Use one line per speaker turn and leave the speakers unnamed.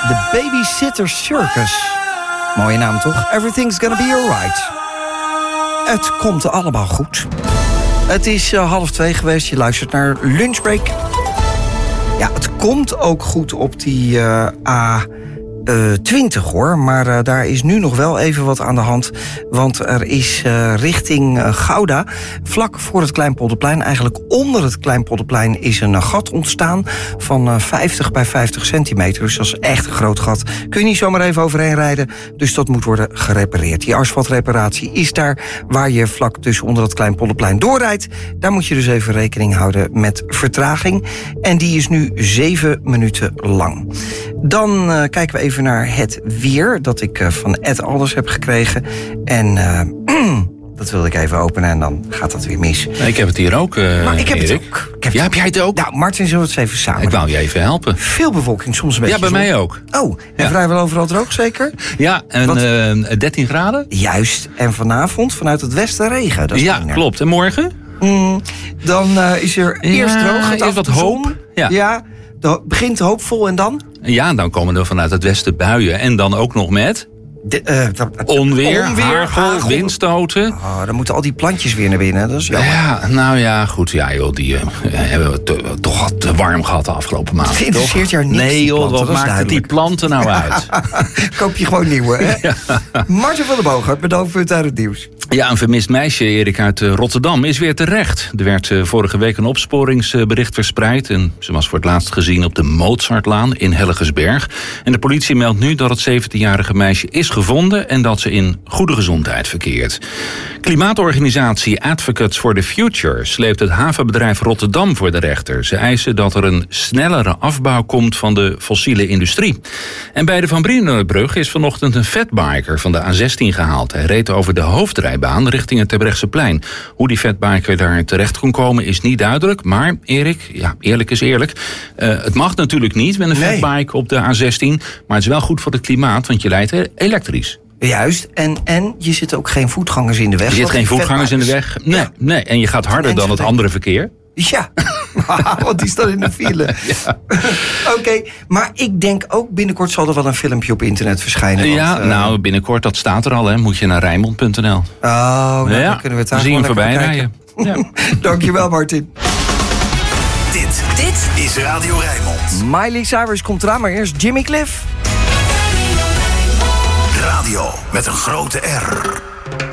The Babysitter Circus. Mooie naam toch? Everything's gonna be alright. Het komt allemaal goed. Het is 1:30 geweest, je luistert naar Lunchbreak. Ja, het komt ook goed op die A20 hoor. Maar daar is nu nog wel even wat aan de hand. Want er is richting Gouda, vlak voor het Kleinpolderplein, eigenlijk onder het Kleinpolderplein, is een gat ontstaan van 50 bij 50 centimeter. Dus dat is echt een groot gat. Kun je niet zomaar even overheen rijden. Dus dat moet worden gerepareerd. Die asfaltreparatie is daar waar je vlak dus onder het Kleinpolderplein doorrijdt. Daar moet je dus even rekening houden met vertraging. En die is nu 7 minuten lang. Dan kijken we even naar het weer dat ik van Ed Alders heb gekregen. En dat wilde ik even openen en dan gaat dat weer mis.
Nee, ik heb het hier ook,
maar ik heb
Erik.
het ook.
Heb jij het ook?
Nou, Martin, zullen we het eens even samen
Ik
doen?
wou je even helpen.
Veel bewolking, soms een beetje
Ja, bij
zon.
mij ook.
Oh, en
Ja.
vrijwel overal droog zeker?
Ja, en 13 graden?
Juist. En vanavond vanuit het westen regen. Dat is
Ja,
minder.
klopt. En morgen?
Dan is er eerst droog.
eerst wat hoop.
Ja, begint hoopvol en dan?
Ja, dan komen er vanuit het westen buien. En dan ook nog met onweer, hagel, windstoten.
Oh, dan moeten al die plantjes weer naar binnen. Dat is jammer.
Ja, nou ja, goed. Ja, joh, die hebben we toch wat te warm gehad de afgelopen maanden.
Het interesseert jou niks,
Nee,
die
joh,
planten,
wat
dat is
maakt het die
duidelijk.
planten nou uit?
Koop je gewoon nieuwe, hè? Martin van der Boogaard met hoofdpunt uit het nieuws.
Ja, een vermist meisje, Erik, uit Rotterdam is weer terecht. Er werd vorige week een opsporingsbericht verspreid. En ze was voor het laatst gezien op de Mozartlaan in Hellegersberg. En de politie meldt nu dat het 17-jarige meisje is gevonden en dat ze in goede gezondheid verkeert. Klimaatorganisatie Advocates for the Future sleept het havenbedrijf Rotterdam voor de rechter. Ze eisen dat er een snellere afbouw komt van de fossiele industrie. En bij de Van Brienenoordbrug is vanochtend een fatbiker van de A16 gehaald. Hij reed over de hoofdrijbaan richting het Terbrechtseplein. Hoe die fatbiker daar terecht kon komen is niet duidelijk. Maar Erik, ja, eerlijk is eerlijk. Het mag natuurlijk niet met een fatbike op de A16. Maar het is wel goed voor het klimaat, want je rijdt elektrisch.
Juist, en je zit ook geen voetgangers in de weg.
Er zit geen voetgangers in de weg. Nee, nee. En je gaat harder dan het andere verkeer.
Ja, want die staat in de file. Ja. Oké, maar ik denk ook binnenkort zal er wel een filmpje op internet verschijnen. Want,
Ja, nou binnenkort, dat staat er al, hè. Moet je naar Rijnmond.nl.
Oh, nou, dan kunnen we het daar
zie je hem
gewoon
voorbij
lekker
rijden.
bekijken. Dankjewel, Martin.
Dit is Radio Rijnmond.
Miley Cyrus komt eraan, maar eerst Jimmy Cliff.
Radio met een grote R.